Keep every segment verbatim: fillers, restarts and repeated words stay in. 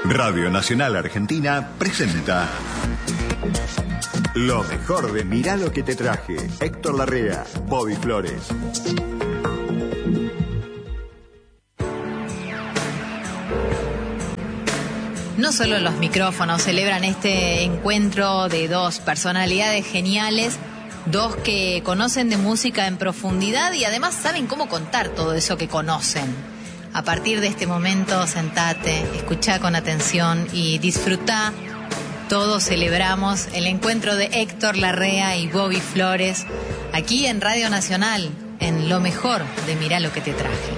Radio Nacional Argentina presenta lo mejor de Mirá lo que te traje. Héctor Larrea, Bobby Flores. No solo los micrófonos celebran este encuentro de dos personalidades geniales, dos que conocen de música en profundidad y además saben cómo contar todo eso que conocen. A partir de este momento, sentate, escuchá con atención y disfrutá. Todos celebramos el encuentro de Héctor Larrea y Bobby Flores aquí en Radio Nacional, en lo mejor de Mirá lo que te traje.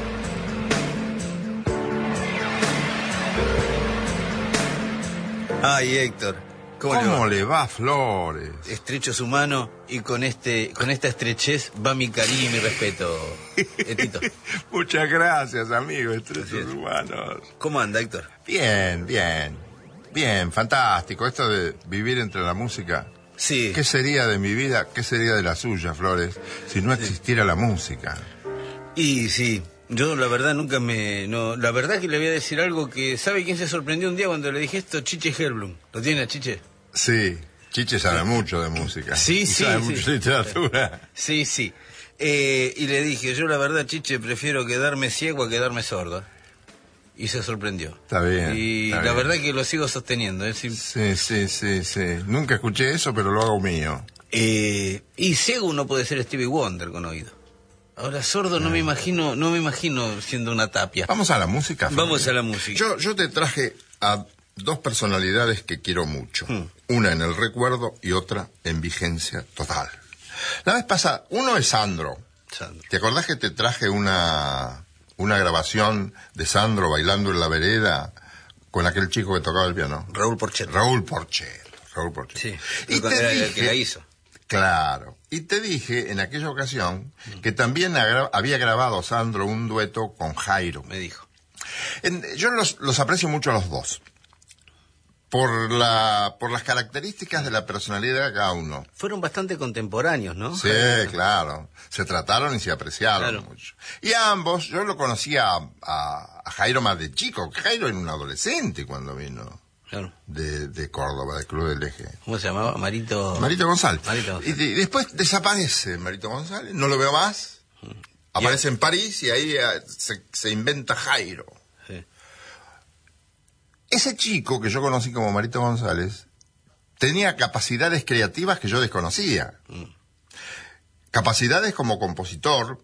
Ay, Héctor, ¿cómo, ¿Cómo le, le va, Flores? Estrecho su mano y con este, con esta estrechez va mi cariño y mi respeto, Tito. Muchas gracias, amigo, estrechos humanos. ¿Cómo anda, Héctor? Bien, bien, bien, fantástico. Esto de vivir entre la música. Sí. ¿Qué sería de mi vida, qué sería de la suya, Flores, si no existiera la música? Y sí, yo la verdad nunca me... No, la verdad que le voy a decir algo que... ¿Sabe quién se sorprendió un día cuando le dije esto? Chiche Helblum. ¿Lo tiene, Chiche? Sí, Chiche sabe mucho de música. Sí, sí, sabe sí. mucho de literatura. Sí, sí. Eh, y le dije, yo la verdad, Chiche, prefiero quedarme ciego a quedarme sordo. Y se sorprendió. Está bien. Y está la bien. verdad que lo sigo sosteniendo. ¿eh? Sí, sí, sí, sí, sí. Nunca escuché eso, pero lo hago mío. Eh, y ciego uno puede ser Stevie Wonder con oído. Ahora sordo no me imagino, no me imagino siendo una tapia. Vamos a la música, Flores. Vamos a la música. Yo, yo te traje a dos personalidades que quiero mucho. Hmm. Una en el recuerdo y otra en vigencia total. La vez pasada, uno es Sandro. Sandro. ¿Te acordás que te traje una, una grabación de Sandro bailando en la vereda con aquel chico que tocaba el piano? Raúl Porchet. Raúl Porchet. Raúl Porchet. Sí. Y Era te el dije, que la hizo. Claro. Y te dije en aquella ocasión que también agra- había grabado Sandro un dueto con Jairo. Me dijo. En- yo los, los aprecio mucho a los dos. Por la por las características de la personalidad de cada uno. Fueron bastante contemporáneos, ¿no? Sí, claro. Se trataron y se apreciaron Claro. mucho. Y a ambos, yo lo conocía a, a, a Jairo más de chico. Jairo era un adolescente cuando vino Claro. de, de Córdoba, del Club del Eje. ¿Cómo se llamaba? Marito... Marito González. Marito González. Y, de- y después desaparece Marito González, no lo veo más. Aparece en París y ahí eh, se, se inventa Jairo. Sí. Ese chico que yo conocí como Marito González tenía capacidades creativas que yo desconocía. Mm. Capacidades como compositor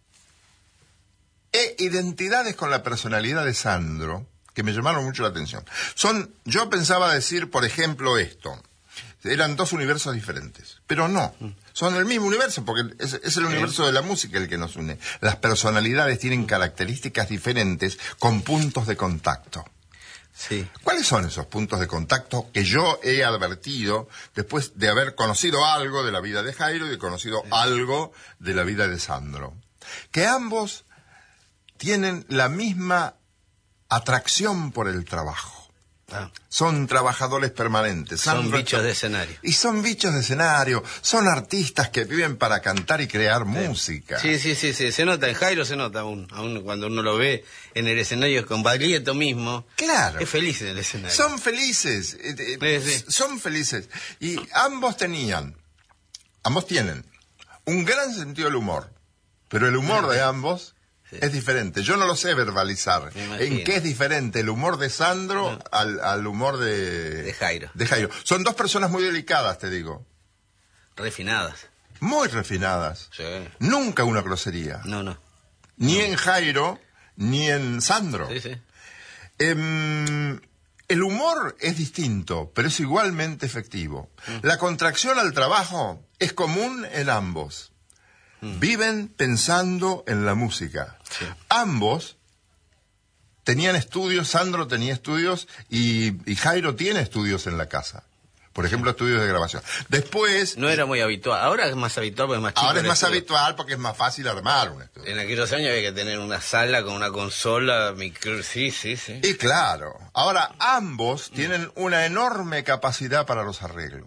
e identidades con la personalidad de Sandro que me llamaron mucho la atención. Son, yo pensaba decir, por ejemplo, esto. Eran dos universos diferentes, pero no. Son el mismo universo, porque es, es el universo de la música el que nos une. Las personalidades tienen características diferentes con puntos de contacto. Sí. ¿Cuáles son esos puntos de contacto que yo he advertido después de haber conocido algo de la vida de Jairo y de conocido sí. algo de la vida de Sandro? Que ambos tienen la misma atracción por el trabajo. Ah. Son trabajadores permanentes. Son Sandro bichos está... de escenario. Y son bichos de escenario. Son artistas que viven para cantar y crear sí. música. Sí, sí, sí, sí. Se nota, en Jairo se nota aún, aún cuando uno lo ve en el escenario con Baglietto mismo. Claro. Es feliz en el escenario. Son felices. Sí, sí. Son felices. Y ambos tenían, ambos tienen un gran sentido del humor. Pero el humor de ambos... Sí. Es diferente. Yo no lo sé verbalizar. ¿En qué es diferente el humor de Sandro no. al, al humor de... De Jairo. De Jairo. Son dos personas muy delicadas, te digo. Refinadas. Muy refinadas. Sí. Nunca una grosería. No, no. Ni no. en Jairo, ni en Sandro. Sí, sí. Eh, el humor es distinto, pero es igualmente efectivo. Mm. La contracción al trabajo es común en ambos. Mm. Viven pensando en la música. Sí. Ambos tenían estudios, Sandro tenía estudios y, y Jairo tiene estudios en la casa. Por ejemplo, estudios de grabación. Después... No era muy habitual. Ahora es más habitual porque es más chico. Ahora es más estudio. habitual porque es más fácil armar un estudio. En aquellos años había que tener una sala con una consola, micro... Sí, sí, sí. Y claro. Ahora, ambos mm. tienen una enorme capacidad para los arreglos.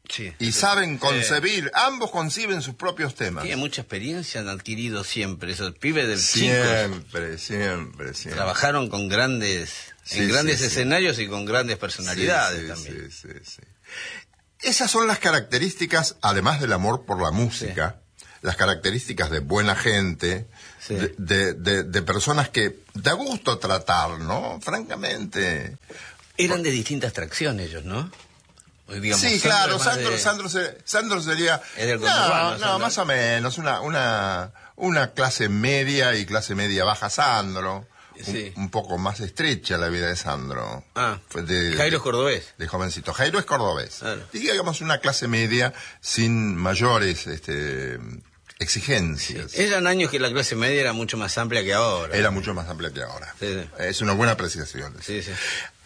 Sí. Y saben concebir, ambos conciben sus propios temas. Tiene mucha experiencia, han adquirido siempre. Esos pibes del Siempre, siempre, siempre. Trabajaron con grandes, Sí, en grandes sí, sí. escenarios y con grandes personalidades Sí, sí, también. sí, sí, sí. Esas son las características, además del amor por la música, las características de buena gente, Sí. de, de, de, de personas que da gusto tratar, ¿no? Francamente. Eran de distintas tracciones ellos, ¿no? O, digamos, Sí, Sandro claro, es más Sandro, de- Sandro, se- Sandro sería... Es del no, conurbano, no, Sandro. más o menos, una, una, una clase media y clase media baja Sandro. Sí. Un, un poco más estrecha la vida de Sandro. Ah, Fue de, Jairo es cordobés. de jovencito. Jairo es cordobés. Claro. Digamos una clase media sin mayores este, exigencias. Eran años que la clase media era mucho más amplia que ahora. Era mucho más amplia que ahora. Sí, sí. Es una buena apreciación. Sí, sí.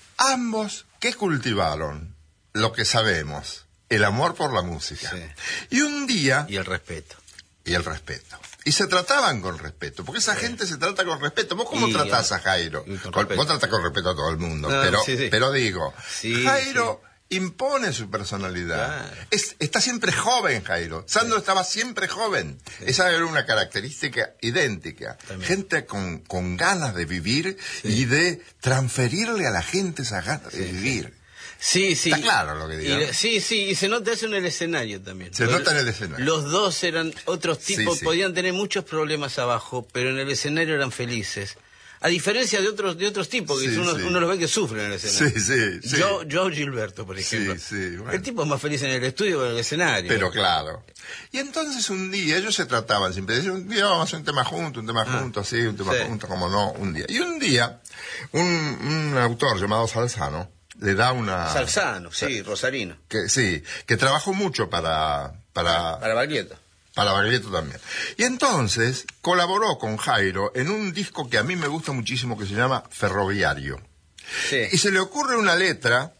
Ambos, ¿qué cultivaron? Lo que sabemos, el amor por la música. Sí. Y un día, Y el respeto. y el respeto. Y se trataban con respeto, porque esa gente se trata con respeto. ¿Vos cómo Y, tratás ah, a Jairo? y con Con- respeto. vos tratás con respeto a todo el mundo, No, pero, sí, sí. pero digo, Sí, Jairo impone su personalidad. Claro. Es- está siempre joven, Jairo. Sandro estaba siempre joven. Esa era una característica idéntica. También. Gente con, con ganas de vivir y de transferirle a la gente esa ganas de vivir. Sí, sí. Está claro lo que digo, Y- ¿no? sí, sí, y se nota eso en el escenario también. Se Los- nota en el escenario. Los dos eran otros tipos, Sí, sí. podían tener muchos problemas abajo, pero en el escenario eran felices. A diferencia de otros de otros tipos, que Sí, uno, sí. uno los ve que sufren en el escenario. Sí, sí, sí. Yo, yo Gilberto, por ejemplo. Sí, sí, bueno. El tipo es más feliz en el estudio que en el escenario. Pero claro. Y entonces un día, ellos se trataban siempre, decían, un día vamos a hacer un tema juntos, un tema Ah, juntos, sí, un tema sí. juntos, como no, un día. Y un día, un, un autor llamado Salzano le da una... Salzano, sí, Rosarino. Que, sí, que trabajó mucho para... Para, Para Baglietto. para Baglietto también. Y entonces colaboró con Jairo en un disco que a mí me gusta muchísimo que se llama Ferroviario. Sí, Y se le ocurre una letra,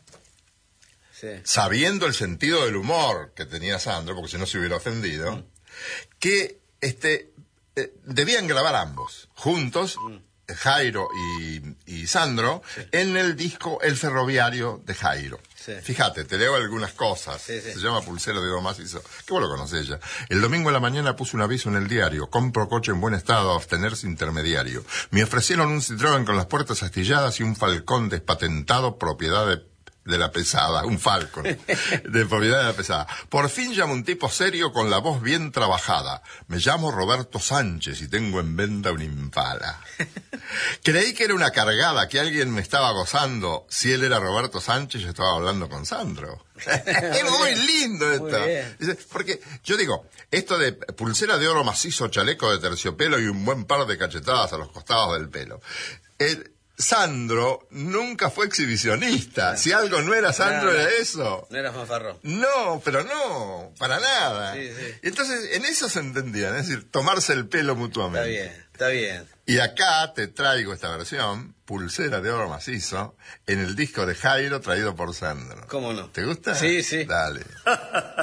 sí. sabiendo el sentido del humor que tenía Sandro, porque si no se hubiera ofendido, Mm. que este eh, debían grabar ambos, juntos, Mm. Jairo y, y Sandro, en el disco El Ferroviario de Jairo. Sí. Fíjate, te leo algunas cosas. Sí, sí. Se llama Pulsero de Macizo. Que vos lo conocés ya. El domingo en la mañana puse un aviso en el diario. Compro coche en buen estado, abstenerse intermediario. Me ofrecieron un Citroën con las puertas astilladas y un Falcón despatentado, propiedad de de la pesada, un Falcon, de propiedad de la pesada. Por fin llamo un tipo serio con la voz bien trabajada. Me llamo Roberto Sánchez y tengo en venta un Impala. Creí que era una cargada, que alguien me estaba gozando. Si él era Roberto Sánchez, yo estaba hablando con Sandro. Es muy lindo esto. Muy bien. Dice, porque yo digo, esto de pulsera de oro macizo, chaleco de terciopelo y un buen par de cachetadas a los costados del pelo. El, Sandro nunca fue exhibicionista. Si algo no era Sandro, No, no. era eso. No era fanfarrón. No, pero no, para nada. Sí, sí. Entonces, en eso se entendían, es decir, tomarse el pelo Está mutuamente. bien, está bien. Y acá te traigo esta versión, Pulsera de oro macizo, en el disco de Jairo traído por Sandro. ¿Cómo no? ¿Te gusta? Sí, sí. Dale.